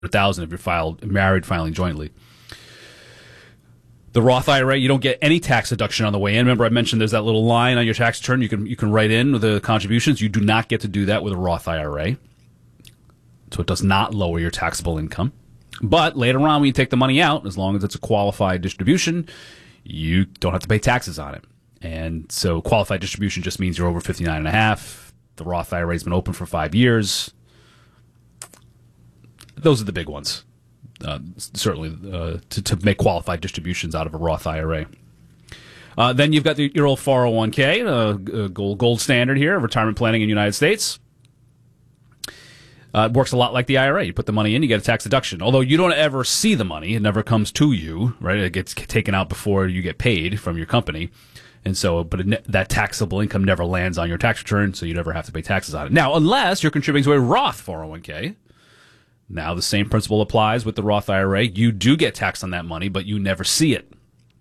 100,000 if you're married filing jointly. The Roth IRA, you don't get any tax deduction on the way in. Remember, I mentioned there's that little line on your tax return. You can write in the contributions. You do not get to do that with a Roth IRA. So it does not lower your taxable income. But later on, when you take the money out, as long as it's a qualified distribution, you don't have to pay taxes on it. And so qualified distribution just means you're over 59 and a half. The Roth IRA has been open for 5 years. Those are the big ones. Certainly to make qualified distributions out of a Roth IRA. Then you've got your old 401k, gold standard here, retirement planning in the United States. It works a lot like the IRA. You put the money in, you get a tax deduction. Although you don't ever see the money, it never comes to you, right? It gets taken out before you get paid from your company. And so, that taxable income never lands on your tax return, so you never have to pay taxes on it. Now, unless you're contributing to a Roth 401k, now the same principle applies with the Roth IRA. You do get taxed on that money, but you never see it.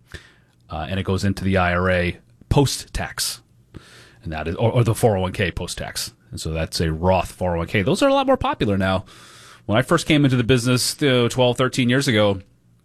And it goes into the IRA post-tax, and that is, or the 401k post-tax. And so that's a Roth 401k. Those are a lot more popular now. When I first came into the business 12, 13 years ago,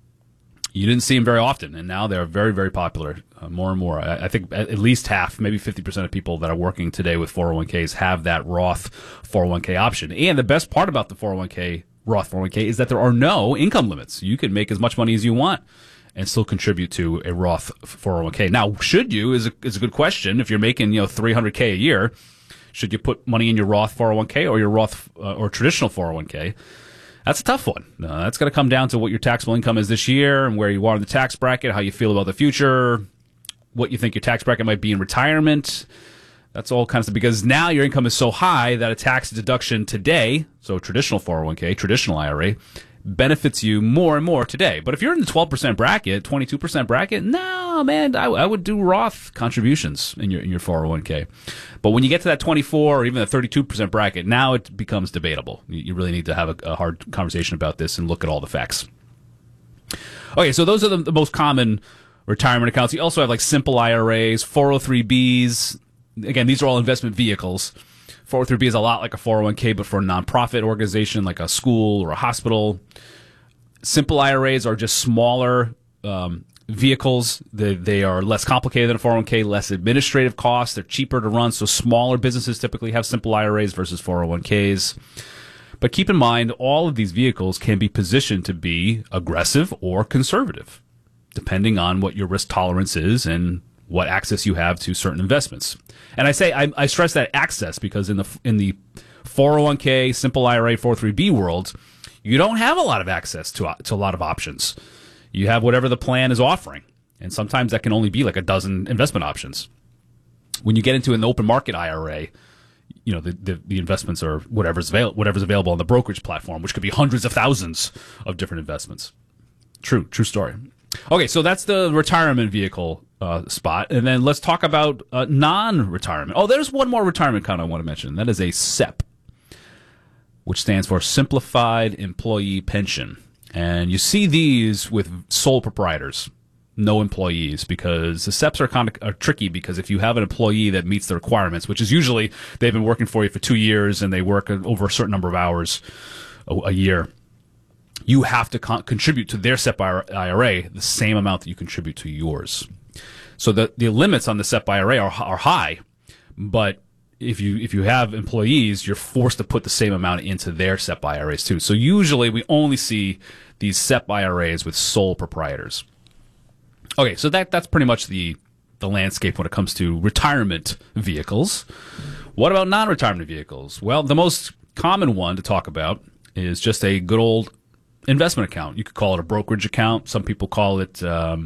you didn't see them very often, and now they're very, very popular, more and more. I think at least half, maybe 50% of people that are working today with 401ks have that Roth 401k option. And the best part about the Roth 401k is that there are no income limits. You can make as much money as you want and still contribute to a Roth 401k. Now, should you is a good question. If you're making $300k a year, should you put money in your Roth 401k or your Roth or traditional 401k? That's a tough one. That's going to come down to what your taxable income is this year and where you are in the tax bracket, how you feel about the future, what you think your tax bracket might be in retirement. That's all kinds of, because now your income is so high that a tax deduction today, so traditional 401k, traditional IRA, benefits you more and more today. But if you're in the 12% bracket, 22% bracket, no, man, I would do Roth contributions in your 401k. But when you get to that 24 or even the 32% bracket, now it becomes debatable. You really need to have a hard conversation about this and look at all the facts. Okay, so those are the most common retirement accounts. You also have like simple IRAs, 403bs. Again, these are all investment vehicles. 403b is a lot like a 401k, but for a nonprofit organization like a school or a hospital. Simple IRAs are just smaller vehicles. They are less complicated than a 401k, less administrative costs. They're cheaper to run, so smaller businesses typically have simple IRAs versus 401ks. But keep in mind, all of these vehicles can be positioned to be aggressive or conservative, depending on what your risk tolerance is and what access you have to certain investments. And I stress that access because in the 401k, simple IRA, 403b world, you don't have a lot of access to a lot of options. You have whatever the plan is offering, and sometimes that can only be like a dozen investment options. When you get into an open market IRA, the investments are whatever's available on the brokerage platform, which could be hundreds of thousands of different investments. True story. Okay, so that's the retirement vehicle spot. And then let's talk about non-retirement. Oh, there's one more retirement account I want to mention. That is a SEP, which stands for Simplified Employee Pension. And you see these with sole proprietors, no employees, because the SEPs are tricky because if you have an employee that meets the requirements, which is usually they've been working for you for 2 years and they work over a certain number of hours a year, you have to contribute to their SEP IRA the same amount that you contribute to yours. So the limits on the SEP IRA are high, but if you have employees, you're forced to put the same amount into their SEP IRAs too. So usually we only see these SEP IRAs with sole proprietors. Okay, so that's pretty much the landscape when it comes to retirement vehicles. What about non-retirement vehicles? Well, the most common one to talk about is just a good old investment account. You could call it a brokerage account. Some people call it a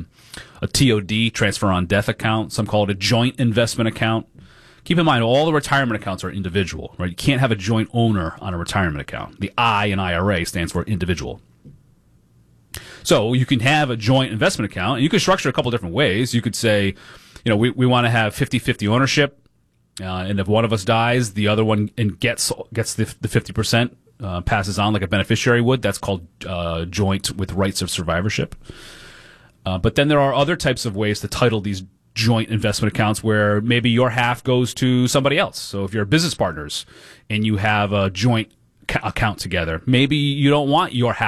TOD, transfer on death account. Some call it a joint investment account. Keep in mind, all the retirement accounts are individual, right? You can't have a joint owner on a retirement account. The I in IRA stands for individual. So you can have a joint investment account, and you can structure a couple different ways. You could say, we want to have 50-50 ownership, and if one of us dies, the other one gets the 50%. Passes on like a beneficiary would. That's called joint with rights of survivorship. But then there are other types of ways to title these joint investment accounts where maybe your half goes to somebody else. So if you're business partners and you have a joint account together. Maybe you don't want your